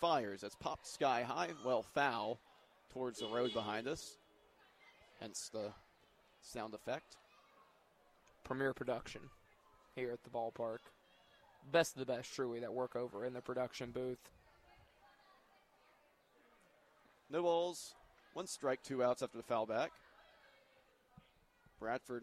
fires. That's popped sky high. Well, foul towards the road behind us. Hence the sound effect. Premier production here at the ballpark. Best of the best, truly, that work over in the production booth. No balls, 1 strike, 2 outs after the foul back. Bradford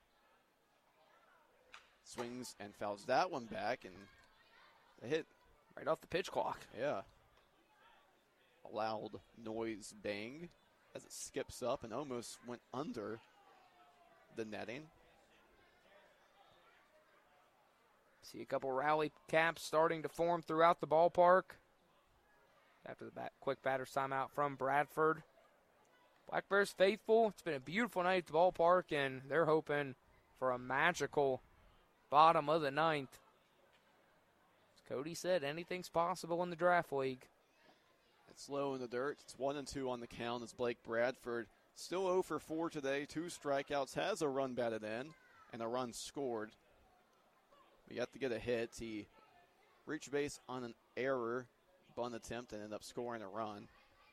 swings and fouls that one back, and the hit right off the pitch clock. Yeah. A loud noise bang as it skips up and almost went under the netting. See a couple rally caps starting to form throughout the ballpark. After the quick batter's timeout from Bradford. Black Bears faithful. It's been a beautiful night at the ballpark, and they're hoping for a magical bottom of the ninth. As Cody said, anything's possible in the draft league. It's low in the dirt. It's 1-2 on the count as Blake Bradford still 0 for 4 today. 2 strikeouts, has a run batted in, and a run scored. We have to get a hit. He reached base on an error, bunt attempt, and ended up scoring a run.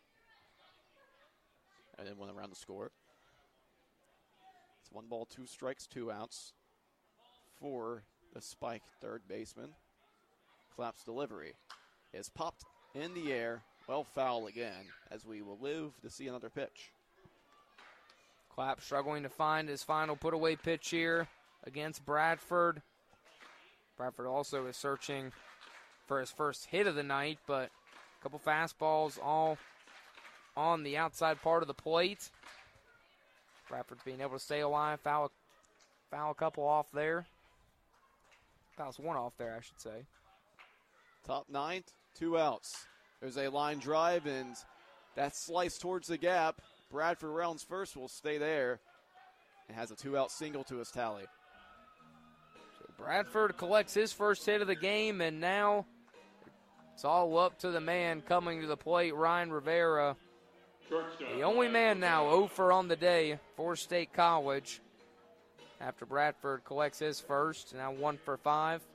And then went around to score. It's 1 ball, 2 strikes, 2 outs for the Spike third baseman. Clapp's delivery is popped in the air. Well, foul again, as we will live to see another pitch. Clapp struggling to find his final put-away pitch here against Bradford. Bradford also is searching for his first hit of the night, but a couple fastballs all on the outside part of the plate. Bradford's being able to stay alive, foul a couple off there. Fouls 1 off there, I should say. Top 9th, 2 outs. There's a line drive, and that slice towards the gap. Bradford rounds first, will stay there, and has a 2-out single to his tally. So Bradford collects his first hit of the game, and now it's all up to the man coming to the plate, Ryan Rivera. The only man now 0 for on the day for State College. After Bradford collects his first, now 1 for 5.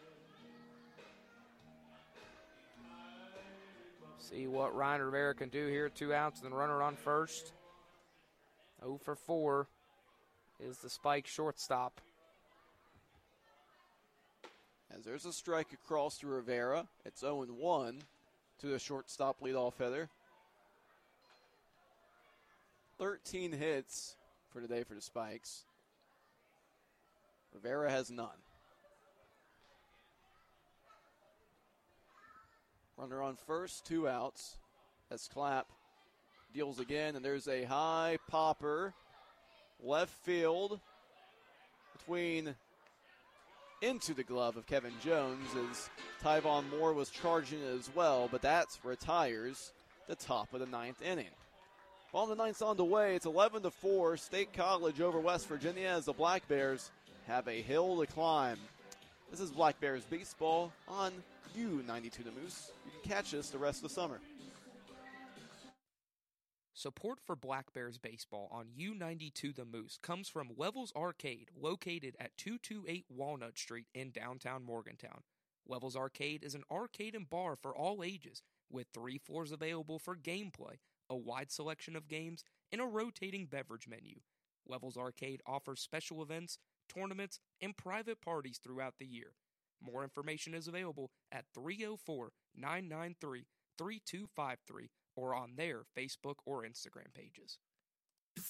See what Ryan Rivera can do here. 2 outs and the runner on first. 0 for 4 is the Spike shortstop. As there's a strike across to Rivera. It's 0-1 to the shortstop leadoff hitter. 13 hits for today for the Spikes. Rivera has none. Runner on first, 2 outs. As Clapp deals again, and there's a high popper. Left field between into the glove of Kevin Jones as Tyvon Moore was charging as well, but that retires the top of the 9th inning. While the 9th's on the way, it's 11-4 State College over West Virginia as the Black Bears have a hill to climb. This is Black Bears baseball on U92 The Moose. You can catch us the rest of the summer. Support for Black Bears baseball on U92 The Moose comes from Levels Arcade, located at 228 Walnut Street in downtown Morgantown. Levels Arcade is an arcade and bar for all ages, with 3 floors available for gameplay, a wide selection of games, and a rotating beverage menu. Levels Arcade offers special events, tournaments, and private parties throughout the year. More information is available at 304-993-3253 or on their Facebook or Instagram pages.